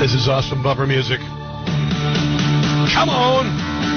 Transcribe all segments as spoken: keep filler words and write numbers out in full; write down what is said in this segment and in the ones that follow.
This is awesome bumper music. Come on!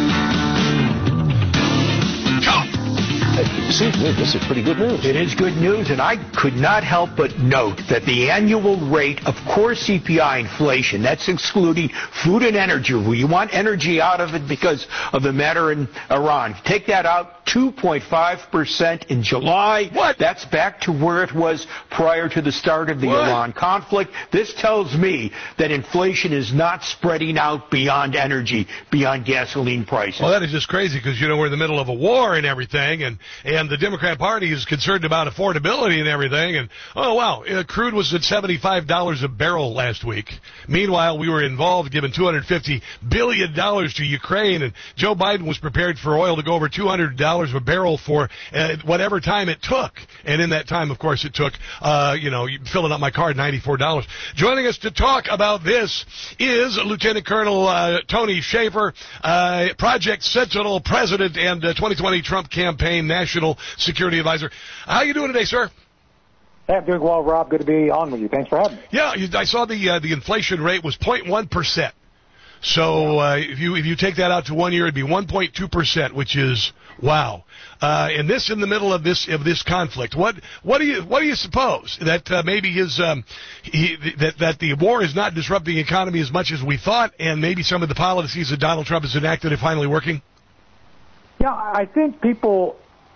Come! See, this is pretty good news. It is good news, and I could not help but note that the annual rate of core C P I inflation, that's excluding food and energy. You want energy out of it because of the matter in Iran. Take that out, two point five percent in July. What? That's back to where it was prior to the start of the what? Iran conflict. This tells me that inflation is not spreading out beyond energy, beyond gasoline prices. Well, that is just crazy because, you know, we're in the middle of a war and everything, and, and the Democrat Party is concerned about affordability and everything, and, oh, wow, uh, crude was at seventy-five dollars a barrel last week. Meanwhile, we were involved giving two hundred fifty billion dollars to Ukraine, and Joe Biden was prepared for oil to go over two hundred dollars a barrel for uh, whatever time it took. And in that time, of course, it took, uh, you know, filling up my car, ninety-four dollars. Joining us to talk about this is Lieutenant Colonel uh, Tony Shaffer, uh, Project Sentinel President and uh, twenty twenty Trump Campaign National Security Advisor. How you doing today, sir? Hey, I'm doing well, Rob. Good to be on with you. Thanks for having me. Yeah, you, I saw the uh, the inflation rate was zero point one percent. So uh, if you if you take that out to one year, it'd be one point two percent, which is wow. Uh, and this in the middle of this of this conflict. What what do you what do you suppose that uh, maybe his um, he, that that the war is not disrupting the economy as much as we thought, and maybe some of the policies that Donald Trump has enacted are finally working? Yeah, I think people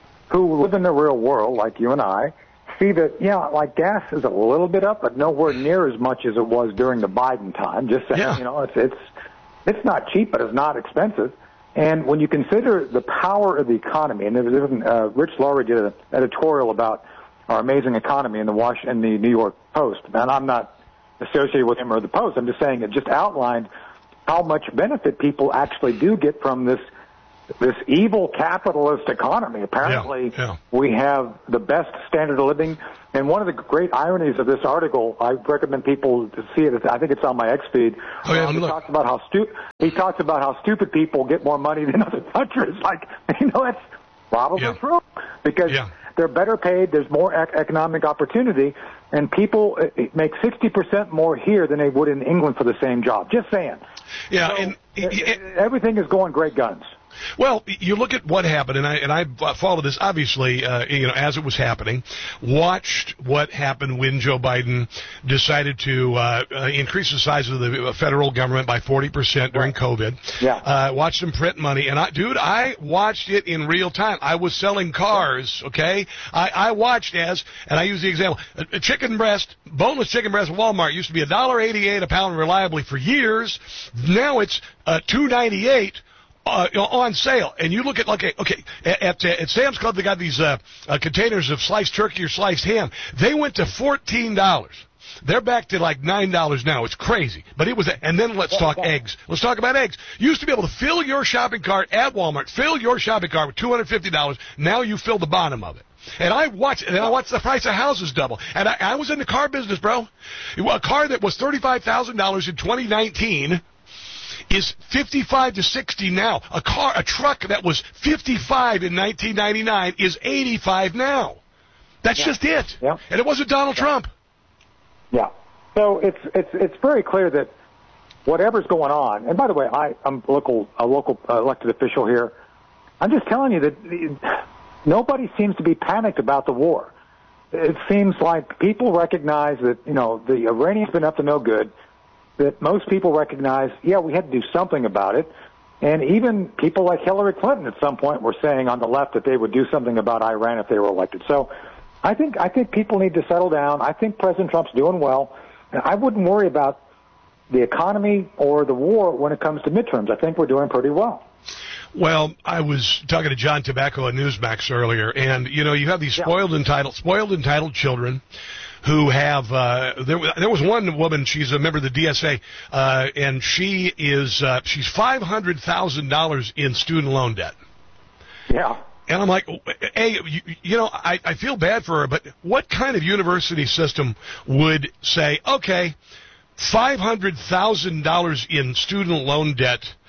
who live in the real world, like you and I, see that, yeah, like gas is a little bit up, but nowhere near as much as it was during the Biden time. Just saying, yeah. you know, it's it's it's not cheap, but it's not expensive. And when you consider the power of the economy, and there was uh, Rich Lowry did an editorial about our amazing economy in the Wash in the New York Post, and I'm not associated with him or the Post. I'm just saying it just outlined how much benefit people actually do get from this this evil capitalist economy. Apparently, yeah, yeah. we have the best standard of living. And one of the great ironies of this article, I recommend people to see it. I think it's on my X feed. Oh, yeah, um, he look. talks about how stu- he talks about how stupid people get more money than other countries. Like, you know, that's probably Yeah. true because Yeah. they're better paid. There's more ec- economic opportunity, and people uh, make sixty percent more here than they would in England for the same job. Just saying. Yeah, So, and uh, everything is going great guns. Well, you look at what happened, and I and I followed this obviously, uh, you know, as it was happening. Watched what happened when Joe Biden decided to uh, uh, increase the size of the federal government by forty percent during COVID. Yeah. Uh, watched him print money, and I, dude, I watched it in real time. I was selling cars, okay? I, I watched as, and I use the example, a, a chicken breast, boneless chicken breast at Walmart used to be a dollar eighty-eight a pound reliably for years. Now it's uh, two ninety-eight. Uh, on sale, and you look at okay, okay at at, at Sam's Club they got these uh, uh, containers of sliced turkey or sliced ham. They went to fourteen dollars. They're back to like nine dollars now. It's crazy, but it was. And then let's talk eggs. Let's talk about eggs. You used to be able to fill your shopping cart at Walmart, fill your shopping cart with two hundred fifty dollars. Now you fill the bottom of it. And I watched, and I watched the price of houses double. And I, I was in the car business, bro. A car that was thirty-five thousand dollars in twenty nineteen. Is fifty-five to sixty now. A car, a truck that was fifty-five in nineteen ninety-nine is eighty-five now. That's yeah. just it. Yeah. And it wasn't Donald yeah. Trump. Yeah. So it's it's it's very clear that whatever's going on. And by the way, I, I'm local a local uh, elected official here. I'm just telling you that nobody seems to be panicked about the war. It seems like people recognize that you know the Iranians been up to no good. That most people recognize, yeah, we had to do something about it. And even people like Hillary Clinton at some point were saying on the left that they would do something about Iran if they were elected. So I think I think people need to settle down. I think President Trump's doing well. And I wouldn't worry about the economy or the war when it comes to midterms. I think we're doing pretty well. Well, I was talking to John Tobacco on Newsmax earlier, and, you know, you have these spoiled, yeah. entitled, spoiled, entitled children who have, uh, there, there was one woman, she's a member of the D S A, uh, and she is, uh, she's five hundred thousand dollars in student loan debt. Yeah. And I'm like, hey, you, you know, I, I feel bad for her, but what kind of university system would say, okay, five hundred thousand dollars in student loan debt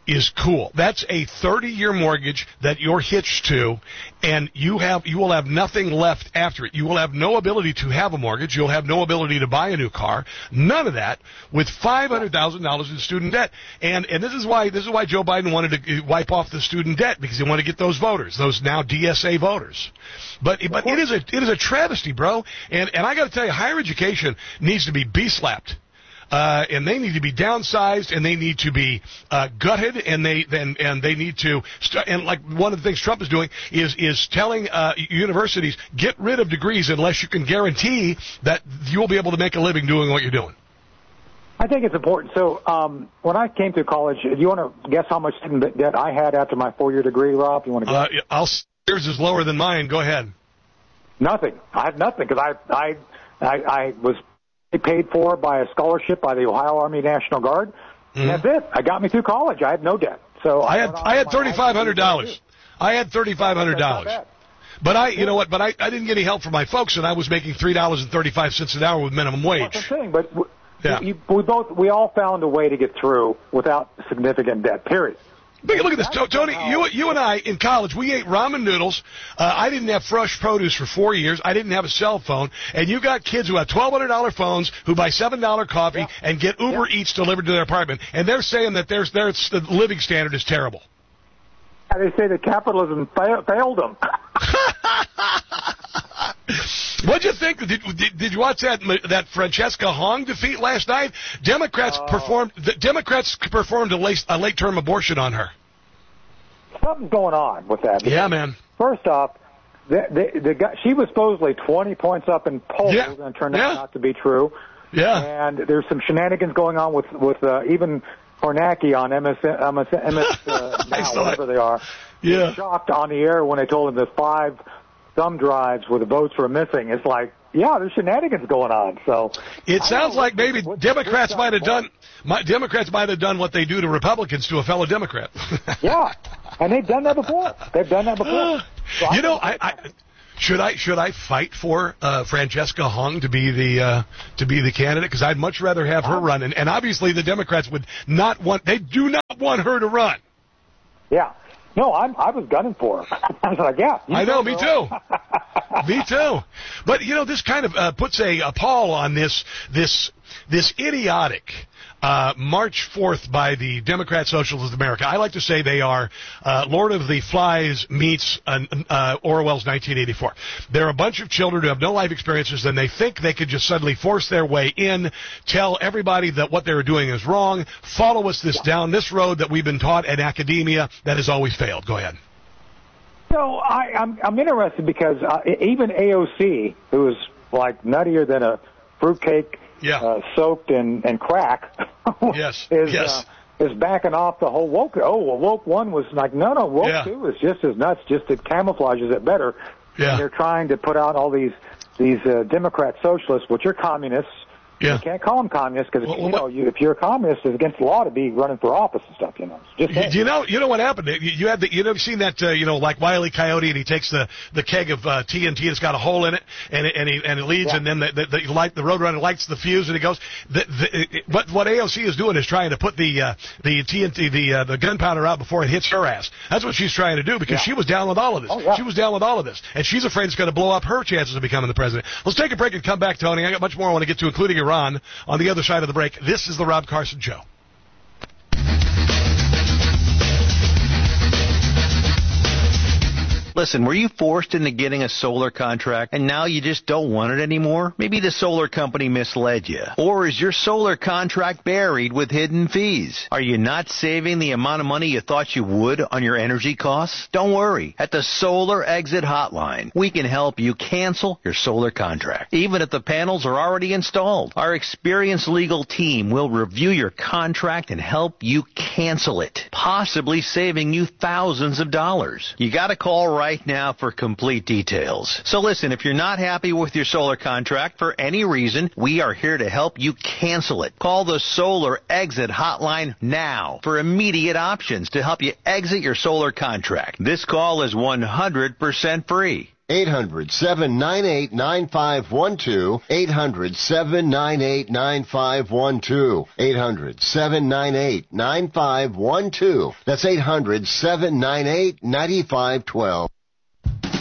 is cool. That's a thirty-year mortgage that you're hitched to, and you have you will have nothing left after it. You will have no ability to have a mortgage. You'll have no ability to buy a new car. None of that with five hundred thousand dollars in student debt. And and this is why this is why Joe Biden wanted to wipe off the student debt, because he wanted to get those voters, those now D S A voters. But but it is a it is a travesty, bro. And and I got to tell you, higher education needs to be B-slapped. Uh, and they need to be downsized, and they need to be uh, gutted, and they then and they need to st- and like one of the things Trump is doing is is telling uh, universities, get rid of degrees unless you can guarantee that you'll be able to make a living doing what you're doing. I think it's important. So um, when I came to college, do you want to guess how much student debt I had after my four-year degree, Rob? You want to guess? Uh, I'll yours is lower than mine. Go ahead. Nothing. I had nothing because I I I, I was paid for by a scholarship by the Ohio Army National Guard. And Mm-hmm. that's it. I got me through college. I had no debt. So I I had went on I had my thirty five hundred dollars. I had thirty five hundred dollars. That's not bad. But I, you know what? But I, I didn't get any help from my folks, and I was making three dollars and thirty five cents an hour with minimum wage. That's what I'm saying. But we, Yeah. you, we both we all found a way to get through without significant debt. Period. Look, look at this, Tony. You, you and I in college, we ate ramen noodles. Uh, I didn't have fresh produce for four years. I didn't have a cell phone. And you got kids who have twelve hundred dollars phones who buy seven dollars coffee Yeah. and get Uber Yeah. Eats delivered to their apartment. And they're saying that their their the living standard is terrible. They say that capitalism fa- failed them. What'd you think? Did, did, did you watch that that Francesca Hong defeat last night? Democrats Oh. performed. The Democrats performed a late, a late term abortion on her. Something's going on with that. Yeah, man. First off, the, the, the guy, she was supposedly twenty points up in polls, Yeah. and it turned Yeah. out not to be true. Yeah. And there's some shenanigans going on with with uh, even Kornacki on M S M S, M S uh, I now, saw whatever it. they are. Yeah. He was shocked on the air when they told him that five thumb drives where the votes were missing. It's like, yeah, there's shenanigans going on. So It I sounds don't like know maybe what- Democrats what's might have going done. My, Democrats might have done what they do to Republicans to a fellow Democrat. Yeah, and they've done that before. They've done that before. So You know, I, I should I should I fight for uh, Francesca Hong to be the uh, to be the candidate, because I'd much rather have her run, and, and obviously the Democrats would not want. They do not want her to run. Yeah. No, I'm, I was gunning for her. I was like, yeah. you I know, go, me girl. too. Me too. But you know, this kind of uh, puts a, a pall on this this this idiotic uh, March fourth by the Democrat Socialists of America. I like to say they are uh, Lord of the Flies meets uh, uh, Orwell's nineteen eighty-four. They're a bunch of children who have no life experiences, and they think they could just suddenly force their way in, tell everybody that what they're doing is wrong, follow us this down this road that we've been taught in academia that has always failed. Go ahead. So I, I'm, I'm interested because uh, even A O C, who is like nuttier than a fruitcake, Yeah. uh, soaked in, in crack, Yes, is yes. Uh, is backing off the whole woke. Oh, well, woke one was like, no, no, woke Yeah. two is just as nuts, just it camouflages it better. Yeah. And they're trying to put out all these these uh, Democrat socialists, which are communists. Yeah. You can't call them communists because Well, you well, know you, if you're a communist, it's against the law to be running for office and stuff. You know, just You, saying. you know, you know what happened? You, you had the, you know, seen that, uh, you know, like Wile E. Coyote, and he takes the, the keg of uh, T N T that's got a hole in it, and it, and he and it leads, Yeah. and then the, the, the light, the Roadrunner lights the fuse, and he goes. The, the, it, but what A O C is doing is trying to put the uh, the T N T, the uh, the gunpowder out before it hits her ass. That's what she's trying to do, because Yeah. she was down with all of this. Oh, yeah. She was down with all of this, and she's afraid it's going to blow up her chances of becoming the president. Let's take a break and come back, Tony. I got much more I want to get to, including Iran, on the other side of the break. This is the Rob Carson Show. Listen, were you forced into getting a solar contract and now you just don't want it anymore? Maybe the solar company misled you. Or is your solar contract buried with hidden fees? Are you not saving the amount of money you thought you would on your energy costs? Don't worry. At the Solar Exit Hotline, we can help you cancel your solar contract, even if the panels are already installed. Our experienced legal team will review your contract and help you cancel it, possibly saving you thousands of dollars. You gotta call right now for complete details. So listen, if you're not happy with your solar contract for any reason, we are here to help you cancel it. Call the Solar Exit Hotline now for immediate options to help you exit your solar contract. This call is one hundred percent free. eight hundred, seven nine eight, nine five one two. eight hundred, seven nine eight, nine five one two. eight hundred, seven nine eight, nine five one two. That's eight hundred, seven nine eight, nine five one two.